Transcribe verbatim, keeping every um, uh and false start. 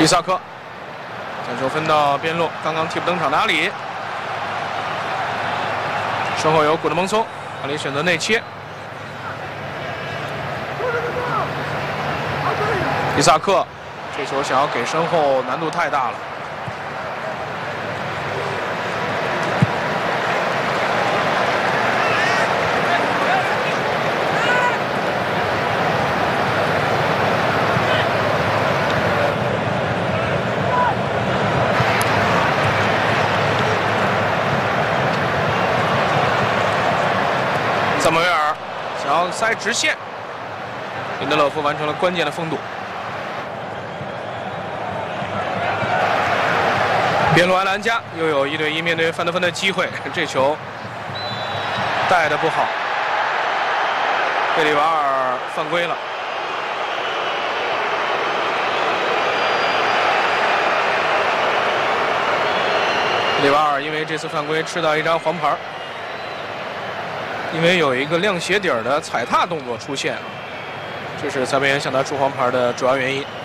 伊萨克将球分到边路，刚刚替补登场的阿里，身后有古德蒙松，阿里选择内切。伊萨克这球想要给身后难度太大了。萨姆维尔想要塞直线，林德勒夫完成了关键的封堵。边路埃兰加又有一对一面对范德芬的机会，这球带的不好，贝里瓦尔犯规了。贝里瓦尔因为这次犯规吃到一张黄牌。因为有一个亮鞋底儿的踩踏动作出现，这是裁判员向他出黄牌的主要原因。